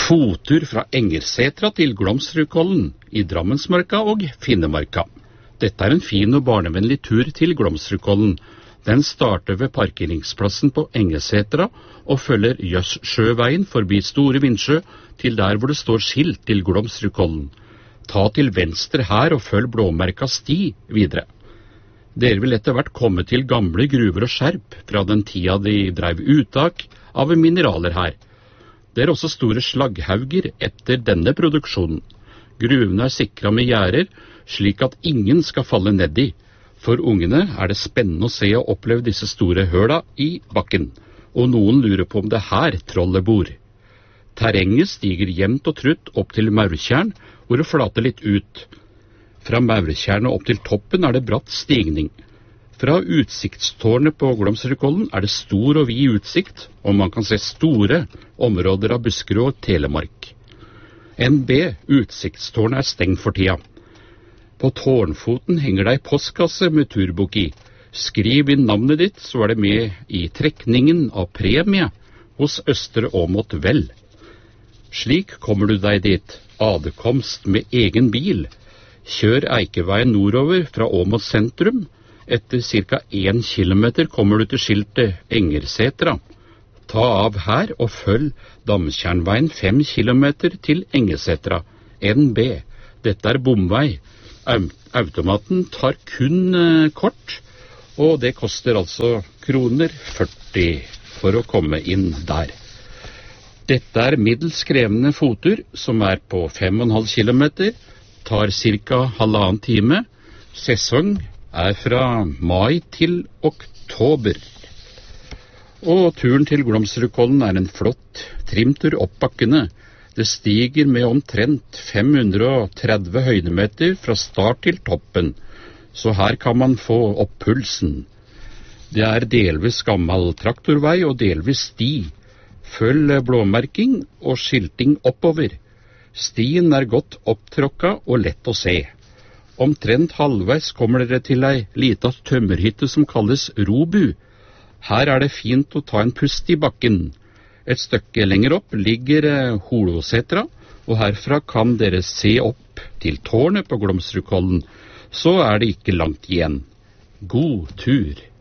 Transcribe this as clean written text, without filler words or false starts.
Fotur fra Engersetra til Glomsrudkollen i Drammensmarka og Finnemarka. Dette er en fin og barnevennlig tur til Glomsrudkollen. Den starter ved parkeringsplassen på Engersetra og følger Jøssjøveien forbi Store Vindsjø til der hvor det står skilt til Glomsrudkollen. Ta til venstre her og følg blåmerka sti videre. Dere vil etter hvert komme til gamle gruver og skjerp fra den tida de drev uttak av mineraler her. Det er også store slagghauger etter denne produksjonen. Gruvene er sikret med gjerder, slik at ingen skal falle ned i. For ungene er det spennende å se og oppleve disse store høla i bakken, og noen lurer på om det her trollet bor. Terrenget stiger jevnt og trutt opp til Maurtjern, hvor det flater litt ut. Fra Maurtjernet opp til toppen er det bratt stigning. Fra utsiktstårnet på Glomsrudkollen er det stor og vid utsikt, og man kan se store områder av Buskerud og Telemark. NB, utsiktstårnet, er stengt for tida. På tårnfoten henger det ei postkasse med turbok i. Skriv inn navnet ditt, så er det med i trekningen av premie hos Østre Åmot Vel. Slik kommer du deg dit. Adkomst med egen bil. Kjør Eikeveien nordover fra Åmot sentrum. Etter ca. 1 kilometer kommer du til skiltet Engersetra. Ta av her og følg Damtjernveien 5 kilometer til Engersetra. NB. Dette er bomvei. Automaten tar kun kort, og det koster altså kroner 40 for å komme inn der. Dette er middels krevende fotur, som er på 5,5 kilometer, tar ca. 1,5 time. Sesong er fra mai til oktober. Og turen til Glomsrudkollen er en flott trimtur opp bakkene. Det stiger med omtrent 530 høydemeter fra start til toppen, så her kan man få opp pulsen. Det er delvis gammel traktorvei og delvis sti. Følg blåmerking og skilting oppover. Stien er godt opptråkka og lett å se. Omtrent halvveis kommer dere til ei lita tømmerhytte som kalles Robu. Her er det fint å ta en pust i bakken. Et stykke lenger opp ligger Holosetra, og herfra kan dere se opp til tårnet på Glomsrudkollen. Så er det ikke langt igjen. God tur!